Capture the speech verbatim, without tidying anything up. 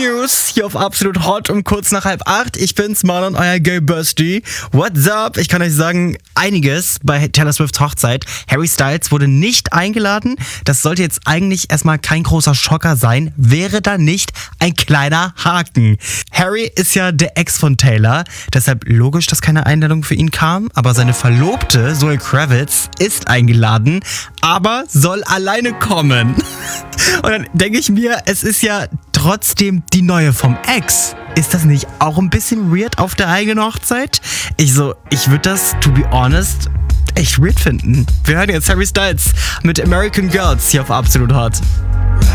News hier auf Absolut Hot um kurz nach halb acht. Ich bin's, Marlon, euer Gay Bestie. What's up? Ich kann euch sagen, einiges bei Taylor Swifts Hochzeit. Harry Styles wurde nicht eingeladen. Das sollte jetzt eigentlich erstmal kein großer Schocker sein. Wäre da nicht ein kleiner Haken. Harry ist ja der Ex von Taylor. Deshalb logisch, dass keine Einladung für ihn kam. Aber seine Verlobte, Zoe Kravitz, ist eingeladen, aber soll alleine kommen. Und dann denke ich mir, es ist ja trotzdem die neue vom Ex. Ist das nicht auch ein bisschen weird auf der eigenen Hochzeit? Ich so, ich würde das, to be honest, echt weird finden. Wir hören jetzt Harry Styles mit American Girls hier auf Absolut Hot.